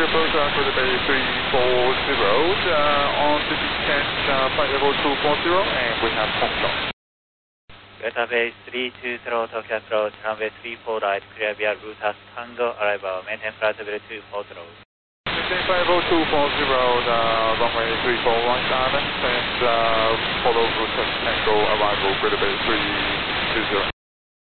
approach Grid Bay 340, on the descent, flight level 240, and we have Hong Delta Bay 320, Tokyo approach, runway 34 right, clear via Route Tango arrival, maintain flight level 240. Maintain flight level 240, runway 34 right, left, and follow Route Tango arrival, Grid Bay 320.